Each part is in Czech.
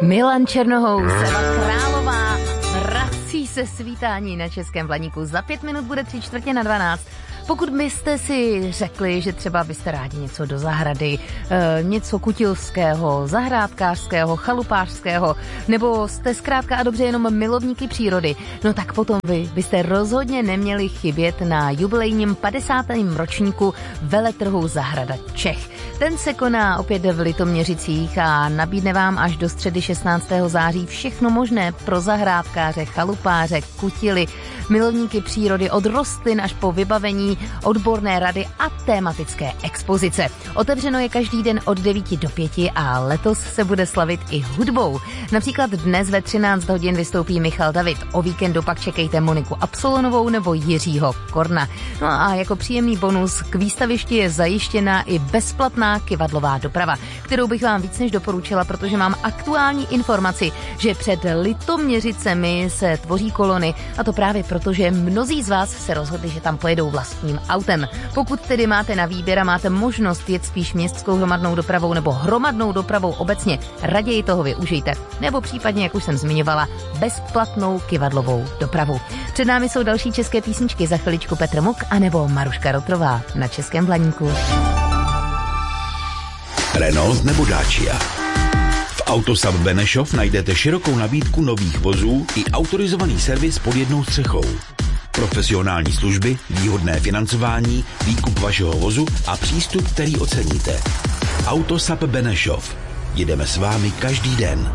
Milan Černohous, Eva Králová, vrací se svítání na Českém Blaníku. Za 5 minut bude 3:45. Pokud byste si řekli, že třeba byste rádi něco do zahrady, něco kutilského, zahrádkářského, chalupářského, nebo jste zkrátka a dobře jenom milovníky přírody, no tak potom vy byste rozhodně neměli chybět na jubilejním 50. ročníku veletrhu Zahrada Čech. Ten se koná opět v Litoměřicích a nabídne vám až do středy 16. září všechno možné pro zahrádkáře, chalupáře, kutily, milovníky přírody od rostlin až po vybavení, odborné rady a tématické expozice. Otevřeno je každý den od 9 do 5 a letos se bude slavit i hudbou. Například dnes ve 13 hodin vystoupí Michal David. O víkendu pak čekejte Moniku Absolonovou nebo Jiřího Korna. No a jako příjemný bonus k výstavišti je zajištěna i bezplatná kyvadlová doprava, kterou bych vám víc než doporučila, protože mám aktuální informaci, že před Litoměřicemi se tvoří kolony, a to právě proto, že mnozí z vás se rozhodli, že tam pojedou vlastním autem. Pokud tedy máte na výběr a máte možnost jet spíš městskou hromadnou dopravou nebo hromadnou dopravou obecně, raději toho využijte. Nebo případně, jak už jsem zmiňovala, bezplatnou kyvadlovou dopravu. Před námi jsou další české písničky, za chviličku Petr Muk anebo Maruška Rotrová na Českém Blaníku. Renault nebo Dacia. V Autosap Benešov najdete širokou nabídku nových vozů i autorizovaný servis pod jednou střechou. Profesionální služby, výhodné financování, výkup vašeho vozu a přístup, který oceníte. Autosap Benešov. Jedeme s vámi každý den.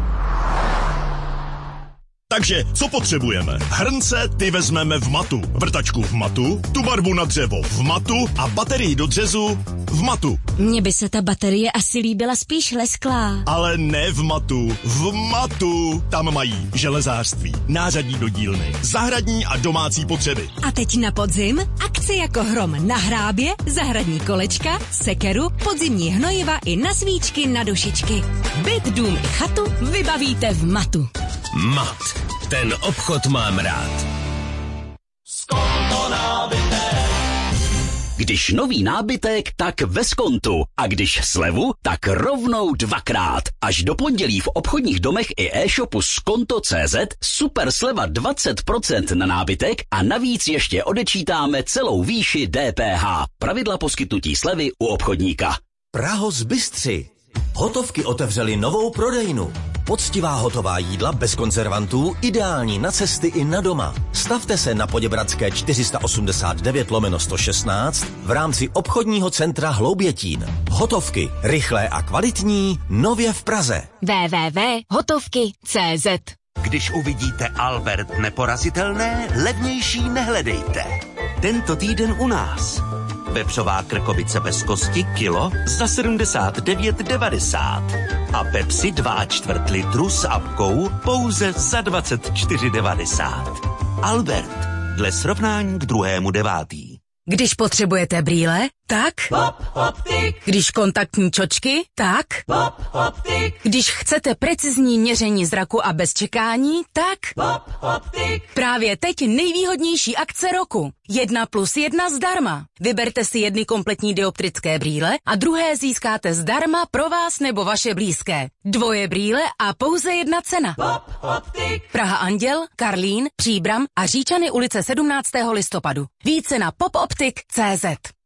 Takže, co potřebujeme? Hrnce ty vezmeme v Matu, vrtačku v Matu, tu barvu na dřevo v Matu a baterii do dřezu v Matu. Mně by se ta baterie asi líbila spíš lesklá. Ale ne v Matu, v Matu. Tam mají železářství, nářadí do dílny, zahradní a domácí potřeby. A teď na podzim akce jako hrom na hrábě, zahradní kolečka, sekeru, podzimní hnojiva i na svíčky, na dušičky. Byt, dům i chatu vybavíte v Matu. Mat. Ten obchod mám rád. Skonto nábytek. Když nový nábytek, tak ve Skontu. A když slevu, tak rovnou dvakrát. Až do pondělí v obchodních domech i e-shopu Skonto.cz super sleva 20% na nábytek a navíc ještě odečítáme celou výši DPH. Pravidla poskytnutí slevy u obchodníka. Prahos-Bystři. Hotovky otevřeli novou prodejnu. Poctivá hotová jídla bez konzervantů, ideální na cesty i na doma. Stavte se na Poděbradské 489/116 v rámci obchodního centra Hloubětín. Hotovky, rychlé a kvalitní, nově v Praze. www.hotovky.cz. Když uvidíte Albert neporazitelné, levnější nehledejte. Tento týden u nás. Vepřová krkovice bez kosti kilo za 79,90 a Pepsi 2,25 litru s apkou pouze za 24,90. Albert, dle srovnání k 2.9. Když potřebujete brýle, tak Pop Optik. Když kontaktní čočky, tak Pop Optik. Když chcete precizní měření zraku a bez čekání, tak Pop Optik. Právě teď nejvýhodnější akce roku. 1+1 zdarma. Vyberte si jedny kompletní dioptrické brýle a druhé získáte zdarma pro vás nebo vaše blízké. 2 brýle a pouze 1 cena. Pop Optik. Praha Anděl, Karlín, Příbram a Říčany ulice 17. listopadu. Více na popoptik.cz.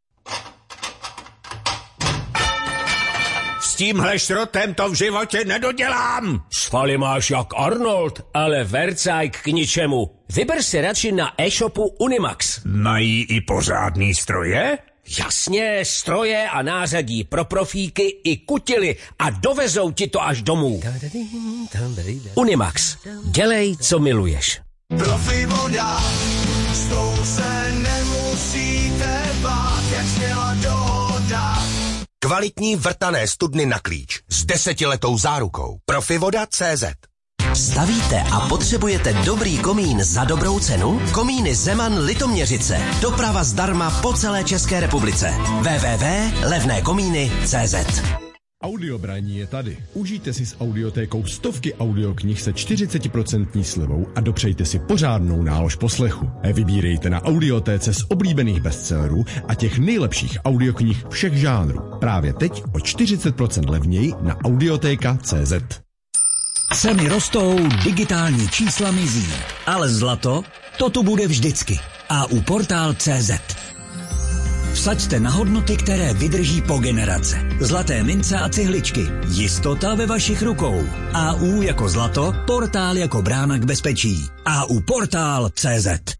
S tímhle šrotem to v životě nedodělám. Svaly máš jak Arnold, ale vercajk k ničemu. Vyber si radši na e-shopu Unimax. Mají i pořádný stroje? Jasně, stroje a nářadí pro profíky i kutily a dovezou ti to až domů. Unimax. Dělej, co miluješ. Profi voda, s tou se nemusíte bát, jak sněla dohoda. Kvalitní vrtané studny na klíč s 10letou zárukou. Profivoda.cz. Stavíte a potřebujete dobrý komín za dobrou cenu? Komíny Zeman Litoměřice. Doprava zdarma po celé České republice. www.levnékomíny.cz. Audiobraní je tady. Užijte si s audiotékou stovky audioknih se 40% slevou a dopřejte si pořádnou nálož poslechu. Vybírejte na audiotéce z oblíbených bestsellerů a těch nejlepších audioknih všech žánrů. Právě teď o 40% levněji na audiotéka.cz. Ceny rostou, digitální čísla mizí. Ale zlato, to tu bude vždycky. AU Portál.cz. Vsaďte na hodnoty, které vydrží po generace. Zlaté mince a cihličky. Jistota ve vašich rukou. AU jako zlato, portál jako brána k bezpečí. AU Portál.cz.